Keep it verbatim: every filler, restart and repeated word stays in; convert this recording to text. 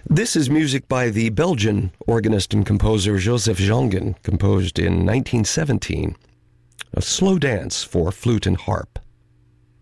This is music by the Belgian organist and composer Joseph Jongen, composed in nineteen seventeen. A slow dance for flute and harp.